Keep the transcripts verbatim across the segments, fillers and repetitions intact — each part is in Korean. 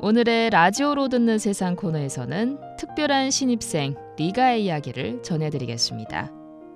오늘의 라디오로 듣는 세상 코너에서는 특별한 신입생 리가의 이야기를 전해드리겠습니다.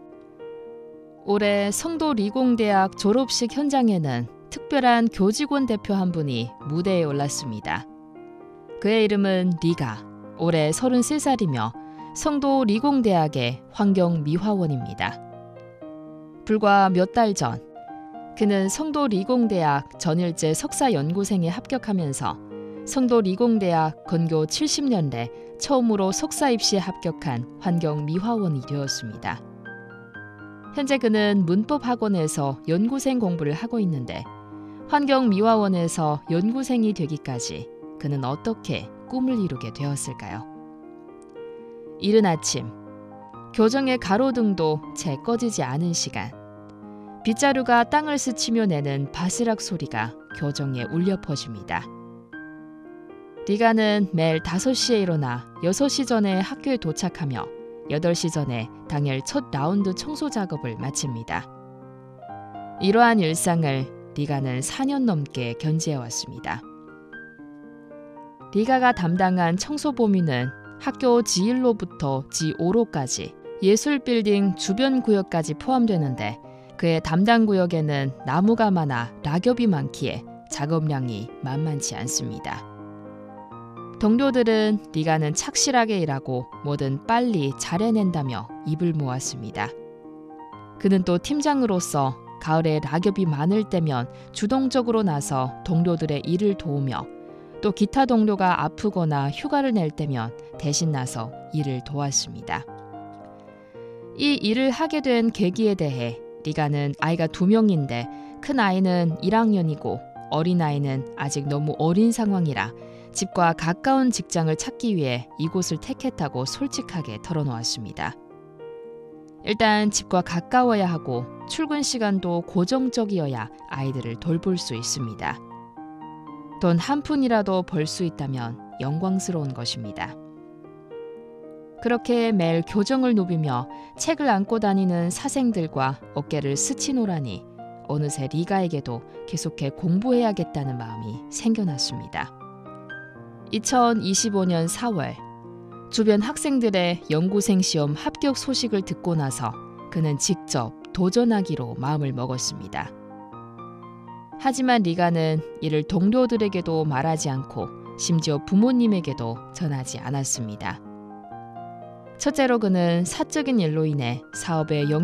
올해 성도 리공대학 졸업식 현장에는 특별한 교직원 대표 한 분이 무대에 올랐습니다. 그의 이름은 리가, 올해 서른세 살이며 성도 리공대학의 환경미화원입니다. 불과 몇 달 전, 그는 성도 리공대학 전일제 석사연구생에 합격하면서 성도 리공대학 건교 칠십 년대 처음으로 석사 입시에 합격한 환경미화원이 되었습니다. 현재 그는 문법학원에서 연구생 공부를 하고 있는데 환경미화원에서 연구생이 되기까지 그는 어떻게 꿈을 이루게 되었을까요? 이른 아침, 교정의 가로등도 채 꺼지지 않은 시간, 빗자루가 땅을 스치며 내는 바스락 소리가 교정에 울려 퍼집니다. 리가는 매일 다섯 시에 일어나 여섯 시 전에 학교에 도착하며 여덟 시 전에 당일 첫 라운드 청소 작업을 마칩니다. 이러한 일상을 리가는 사 년 넘게 견지해왔습니다. 리가가 담당한 청소 범위는 학교 지일로부터 지오로까지 예술빌딩 주변 구역까지 포함되는데 그의 담당 구역에는 나무가 많아 낙엽이 많기에 작업량이 만만치 않습니다. 동료들은 리가는 착실하게 일하고 뭐든 빨리 잘해낸다며 입을 모았습니다. 그는 또 팀장으로서 가을에 낙엽이 많을 때면 주동적으로 나서 동료들의 일을 도우며 또 기타 동료가 아프거나 휴가를 낼 때면 대신 나서 일을 도왔습니다. 이 일을 하게 된 계기에 대해 리가는 아이가 두 명인데 큰 아이는 일 학년이고 어린 아이는 아직 너무 어린 상황이라 집과 가까운 직장을 찾기 위해 이곳을 택했다고 솔직하게 털어놓았습니다. 일단 집과 가까워야 하고 출근 시간도 고정적이어야 아이들을 돌볼 수 있습니다. 돈 한 푼이라도 벌 수 있다면 영광스러운 것입니다. 그렇게 매일 교정을 누비며 책을 안고 다니는 사생들과 어깨를 스치노라니 어느새 리가에게도 계속해 공부해야겠다는 마음이 생겨났습니다. 이천이십오 년 사월, 주변 학생들의 연구생 시험 합격 소식을 듣고 나서 그는 직접 도전하기로 마음을 먹었습니다. 하지만 리가는 이를 동료들에게도 말하지 않고 심지어 부모님에게도 전하지 않았습니다. 첫째로 그는 사적인 일로 인해 사업에 영